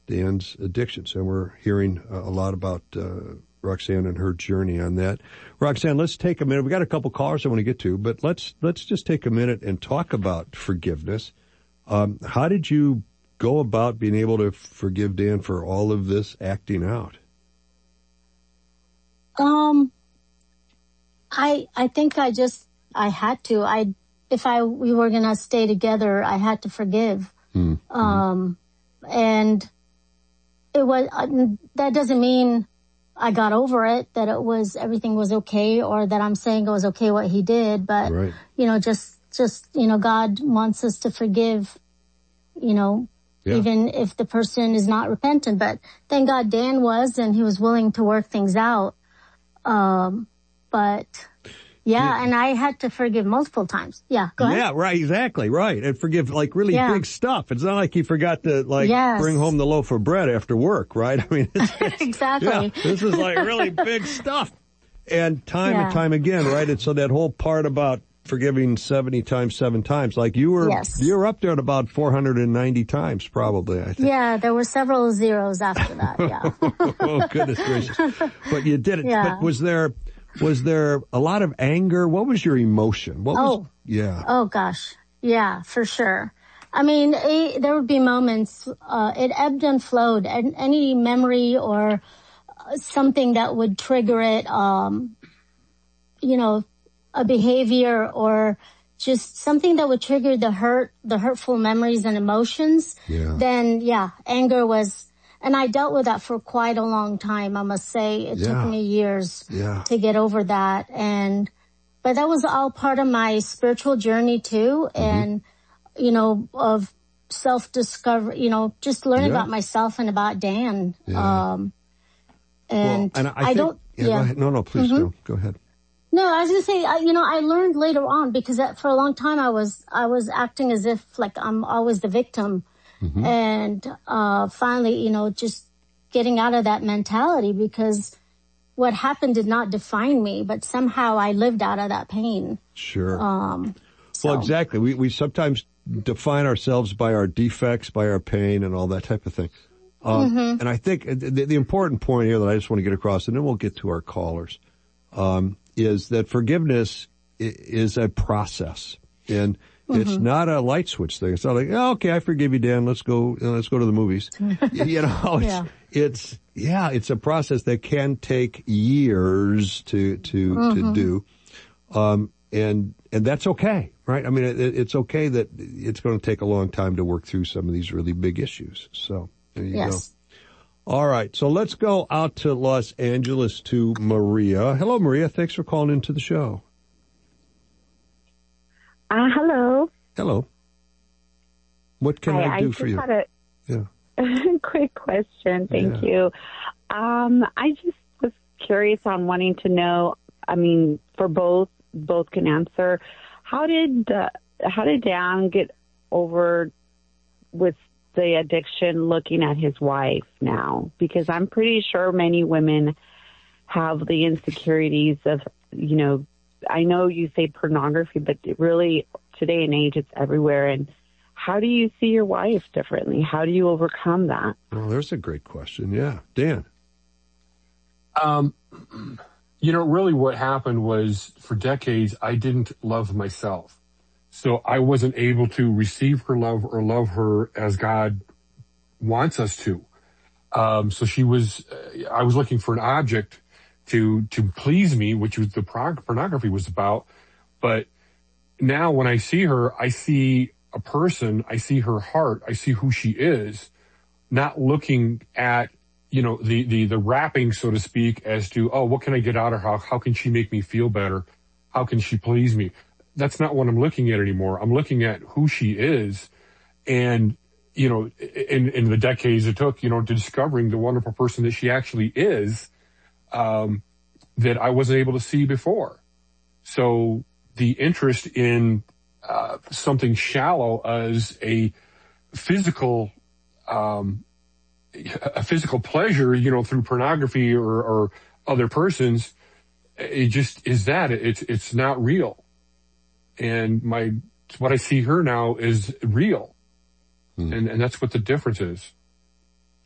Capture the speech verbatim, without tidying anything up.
Dan's addictions. And we're hearing uh, a lot about uh, Roxanne and her journey on that. Roxanne, let's take a minute. We got a couple callers I want to get to, but let's let's just take a minute and talk about forgiveness. Um, how did you go about being able to forgive Dan for all of this acting out? Um, I I think I just I had to. I if I we were gonna stay together, I had to forgive. Mm-hmm. Um, and it was uh, that doesn't mean I got over it, that it was, everything was okay, or that I'm saying it was okay what he did. But, right. you know, just, just, you know, God wants us to forgive, you know, yeah. even if the person is not repentant. But thank God Dan was, and he was willing to work things out. Um, but yeah, yeah, and I had to forgive multiple times. Yeah, go ahead. Yeah, right, exactly, right. And forgive, like, really yeah. big stuff. It's not like he forgot to, like, yes. bring home the loaf of bread after work, right? I mean, it's, it's, exactly. Yeah, this is, like, really big stuff. And time yeah. and time again, right? And so that whole part about forgiving seventy times, seven times, like, you were, yes. you were up there at about four hundred ninety times, probably, I think. Yeah, there were several zeros after that, yeah. Oh, goodness gracious. But you did it. Yeah. But was there... Was there a lot of anger? What was your emotion? What was, oh, yeah. Oh gosh. Yeah, for sure. I mean, it, there would be moments, uh, it ebbed and flowed, and any memory or something that would trigger it, um, you know, a behavior or just something that would trigger the hurt, the hurtful memories and emotions. Yeah. Then yeah, anger was, and I dealt with that for quite a long time, I must say. It yeah. took me years yeah. to get over that. And, but that was all part of my spiritual journey too. Mm-hmm. And, you know, of self-discovery, you know, just learning yeah. about myself and about Dan. Yeah. Um, and, well, and I, I think, don't, yeah, yeah. Go ahead. No, no, please mm-hmm. go, go ahead. No, I was going to say, I, you know, I learned later on because that, for a long time I was, I was acting as if like I'm always the victim. Mm-hmm. And, uh, finally, you know, just getting out of that mentality because what happened did not define me, but somehow I lived out of that pain. Sure. Um, so. Well, exactly. We, we sometimes define ourselves by our defects, by our pain and all that type of thing. Um, mm-hmm. and I think the, the important point here that I just want to get across, and then we'll get to our callers, um, is that forgiveness is a process. And it's mm-hmm. not a light switch thing. It's not like, oh, okay, I forgive you, Dan. Let's go, let's go to the movies. You know, it's, yeah. it's, yeah, it's a process that can take years to, to, mm-hmm. to do. Um, and, and that's okay, right? I mean, it, it's okay that it's going to take a long time to work through some of these really big issues. So there you yes. go. All right. So let's go out to Los Angeles to Maria. Hello, Maria. Thanks for calling into the show. Uh, hello. Hello. What can Hi, I do I for you? Had a yeah. quick question. Thank yeah. you. Um, I just was curious on wanting to know, I mean, for both, both can answer. How did, uh, how did Dan get over with the addiction looking at his wife now? Because I'm pretty sure many women have the insecurities of, you know, I know you say pornography, but really today and age it's everywhere. And how do you see your wife differently? How do you overcome that? Well, there's a great question. Yeah. Dan. Um, you know, really what happened was for decades, I didn't love myself. So I wasn't able to receive her love or love her as God wants us to. Um, so she was, uh, I was looking for an object to, to please me, which was the pornography was about. But now when I see her, I see a person, I see her heart, I see who she is, not looking at, you know, the, the, the wrapping, so to speak, as to, oh, what can I get out of her? How, how can she make me feel better? How can she please me? That's not what I'm looking at anymore. I'm looking at who she is. And, you know, in, in the decades it took, you know, to discovering the wonderful person that she actually is, um, that I wasn't able to see before. So the interest in, uh, something shallow as a physical, um, a physical pleasure, you know, through pornography or, or other persons, it just is that it's, it's not real. And my, what I see her now is real. Hmm. And, and that's what the difference is.